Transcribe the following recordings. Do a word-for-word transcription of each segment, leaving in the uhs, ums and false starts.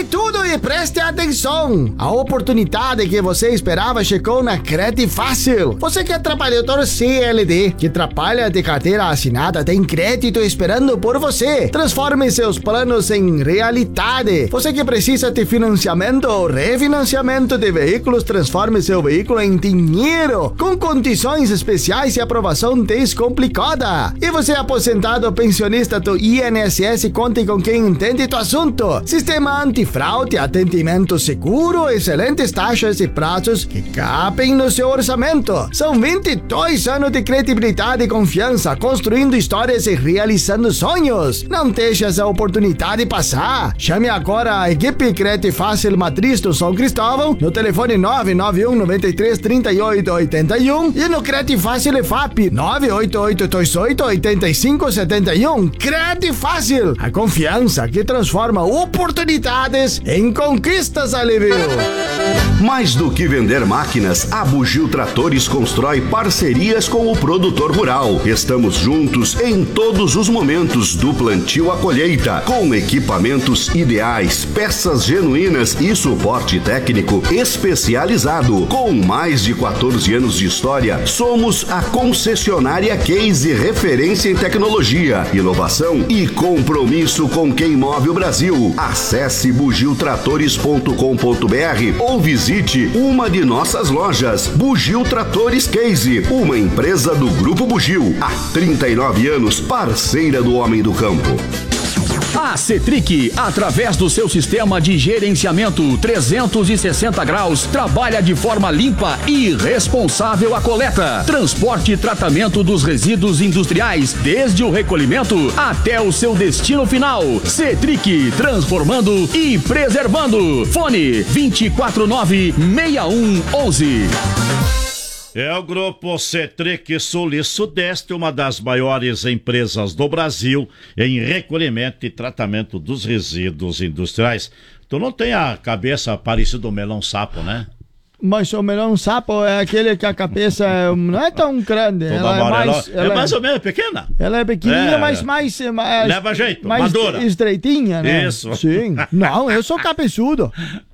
tudo e preste atenção! A oportunidade que você esperava chegou na Cred Fácil. Você que é trabalhador C L T, que trabalha de carteira assinada, tem crédito esperando por você. Transforme seus planos em realidade. Você que precisa de financiamento ou refinanciamento de veículos, transforme seu veículo em dinheiro, com condições especiais e aprovação descomplicada. E você aposentado ou pensionista do I N S S, conte com quem entende do assunto. Sistema antifraude, atendimento seguro, excelentes taxas e prazos que cabem no seu orçamento. São vinte e dois anos de credibilidade e confiança, construindo histórias e realizando sonhos. Não deixe essa oportunidade passar. Chame agora a equipe Cred Fácil Matriz do São Cristóvão no telefone nove nove um nove três três oito oito um e no Cred Fácil E F A P nove oito oito dois oito oito cinco sete um. Cred Fácil, a confiança que transforma oportunidades em conquistas, Alívio. Mais do que vender máquinas, a Bugio Tratores constrói parcerias com o produtor rural. Estamos juntos em todos os momentos, do plantio à colheita, com equipamentos ideais, peças genuínas e suporte técnico especializado. Com mais de quatorze anos de história, somos a concessionária Case, referência em tecnologia, inovação e compromisso com quem move o Brasil. Acesse bugio tratores ponto com ponto br ou visite uma de nossas lojas. Bugio Tratores Case, uma empresa do Grupo Bugio, há trinta e nove anos, parceira do homem do campo. A Cetric, através do seu sistema de gerenciamento trezentos e sessenta graus, trabalha de forma limpa e responsável a coleta, transporte e tratamento dos resíduos industriais, desde o recolhimento até o seu destino final. Cetric, transformando e preservando. Fone vinte e quatro nove, seis um onze. É o Grupo Cetric Sul e Sudeste, uma das maiores empresas do Brasil em recolhimento e tratamento dos resíduos industriais. Tu não tem a cabeça parecida do melão sapo, né? Mas o melão sapo é aquele que a cabeça não é tão grande. Ela é mais, ela é mais ou menos pequena. Ela é pequenininha, é, mas mais, mais... Leva jeito, mais madura. Estreitinha, né? Isso. Sim. Não, eu sou cabeçudo.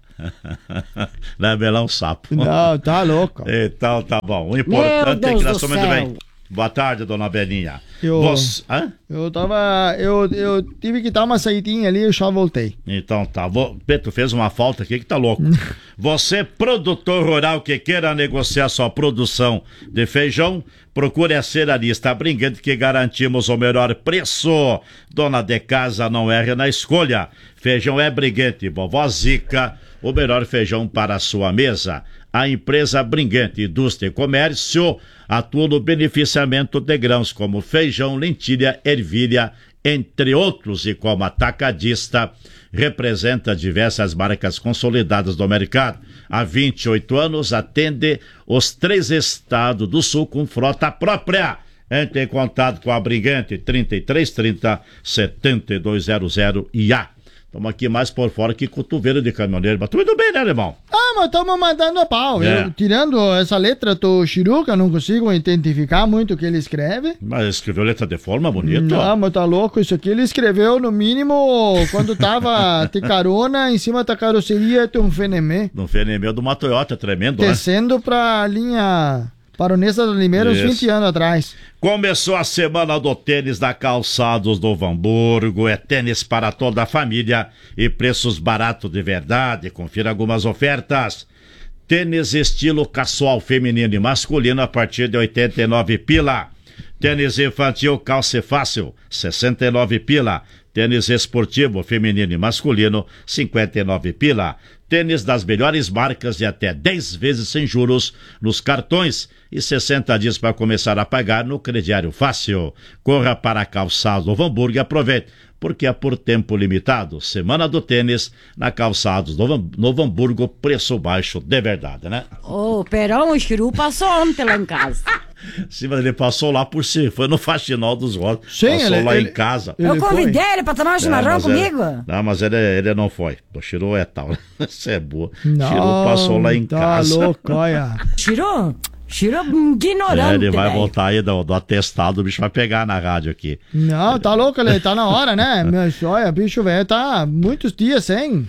Não é melão sapo. Não, tá louco. Então tá bom. O importante é que nós estamos bem. Boa tarde, dona Belinha. Eu, Você... Hã? eu tava. Eu, eu tive que dar uma saidinha ali e já voltei. Então tá. Vou... Pedro fez uma falta aqui que tá louco. Você, produtor rural que queira negociar sua produção de feijão, procure a Cerealista Brigante, que garantimos o melhor preço. Dona de casa, não erre na escolha. Feijão é Brigante, vovó Zica, o melhor feijão para a sua mesa. A empresa Brigante Indústria e Comércio atua no beneficiamento de grãos como feijão, lentilha, ervilha, entre outros, e como atacadista representa diversas marcas consolidadas do mercado. Há vinte e oito anos atende os três estados do sul com frota própria. Entre em contato com a Brigante, trinta e três trinta, setenta e dois zero zero e A. Estamos aqui mais por fora que cotovelo de caminhoneiro. Mas tudo indo bem, né, alemão? Ah, mas estamos mandando a pau. É. Eu, tirando essa letra do Chiruca, não consigo identificar muito o que ele escreve. Mas escreveu letra de forma bonita. Não, mas tá louco. Isso aqui ele escreveu, no mínimo, quando tava de carona em cima da carroceria de um Fenemê. No Fenemê do uma Toyota, tremendo, descendo, né? Pra linha Baronesa do Limeira uns vinte anos atrás. Começou a semana do tênis da Calçados do Novo Hamburgo. É tênis para toda a família e preços baratos de verdade. Confira algumas ofertas. Tênis estilo casual feminino e masculino a partir de oitenta e nove pila. Tênis infantil Calce Fácil, sessenta e nove pila. Tênis esportivo feminino e masculino, cinquenta e nove pila. Tênis das melhores marcas de até dez vezes sem juros nos cartões e sessenta dias para começar a pagar no crediário fácil. Corra para a Calçados Novo Hamburgo e aproveite, porque é por tempo limitado. Semana do tênis na Calçados Novo, Novo Hamburgo, preço baixo de verdade, né? Ô, oh, Perão, o Chiru passou ontem lá em casa. Sim, mas ele passou lá por si, foi no Faxinal dos Rodos. Sim, passou ele, lá ele, em casa. Eu convidei ele pra tomar um chimarrão comigo. Ele, não, mas ele, ele não foi. O Chiru é tal. Você é boa. Não, Chiru passou lá em tá casa. Louco, olha. Chiru? Chiru ignorante. É, ele vai véio. voltar aí do, do atestado, o bicho vai pegar na rádio aqui. Não, tá louco, ele tá na hora, né? Mas olha, bicho velho tá muitos dias sem.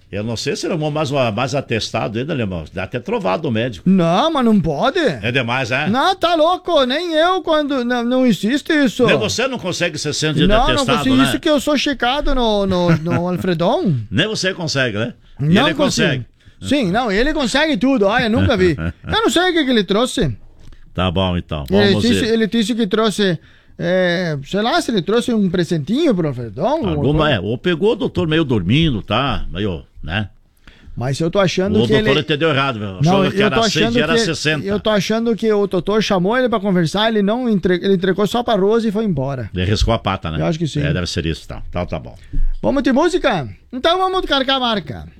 Eu não sei se ele é mais, mais atestado ainda, Alemão. Dá até trovado o médico. Não, mas não pode. É demais, é? Não, tá louco. Nem eu quando... Não, não existe isso. Nem você não consegue ser cem dias de Não, atestado, não consigo. né? Isso que eu sou checado no, no, no Alfredon. Nem você consegue, né? E Não ele consigo. consegue. Sim, não, ele consegue tudo. Olha, eu nunca vi. Eu não sei o que, que ele trouxe. Tá bom, então. Ele Vamos disse, ver. ele disse que trouxe... É, sei lá, se ele trouxe um presentinho pro Alfredon. Alguma, é, ou pegou o doutor meio dormindo, tá? Meio, né? Mas eu tô achando O que doutor ele... entendeu errado, meu. Não, Achou que eu era tô seis achando e era que sessenta. eu tô achando que o doutor chamou ele pra conversar, ele não entre... ele entregou só pra Rose e foi embora. Ele riscou a pata, né? Eu acho que sim. É, deve ser isso, tá. Tá, tá bom. Vamos de música? Então vamos carregar a marca.